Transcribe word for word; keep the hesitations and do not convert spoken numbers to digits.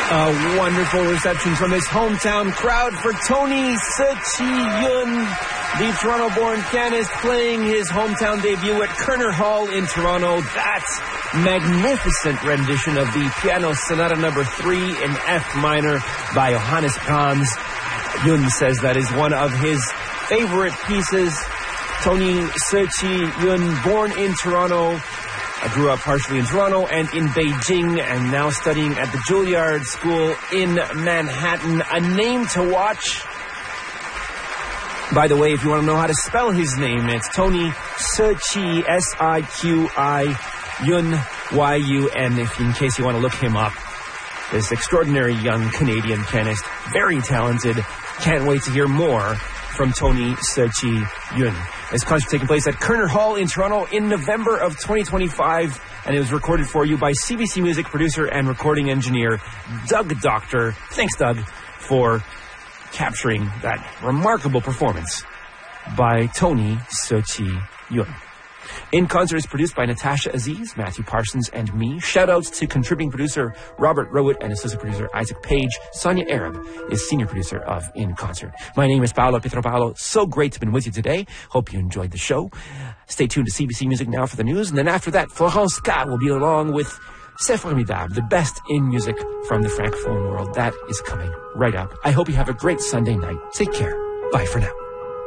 A wonderful reception from his hometown crowd for Tony Seo-Chi-Yoon, the Toronto-born pianist playing his hometown debut at Kerner Hall in Toronto. That magnificent rendition of the Piano Sonata number three in F minor by Johannes Brahms. Yoon says that is one of his favorite pieces. Tony Seo-Chi-Yoon, born in Toronto, I grew up partially in Toronto and in Beijing, and now studying at the Juilliard School in Manhattan. A name to watch. By the way, if you want to know how to spell his name, it's Tony Seo-Chi, S I Q I, Yoon, Y U N, if in case you want to look him up. This extraordinary young Canadian pianist, very talented. Can't wait to hear more from Tony Seo-Chi-Yoon. This concert taking place at Kerner Hall in Toronto in November of twenty twenty-five, and it was recorded for you by C B C Music producer and recording engineer Doug Doctor. Thanks, Doug, for capturing that remarkable performance by Tony Seo-Chi-Yoon. In Concert is produced by Natasha Aziz, Matthew Parsons, and me. Shoutouts to contributing producer Robert Rowett and associate producer Isaac Page. Sonia Arab is senior producer of In Concert. My name is Paolo Pietro-Paolo. So great to be with you today. Hope you enjoyed the show. Stay tuned to C B C Music now for the news. And then after that, Florence K will be along with C'est Formidable, the best in music from the Francophone world. That is coming right up. I hope you have a great Sunday night. Take care. Bye for now.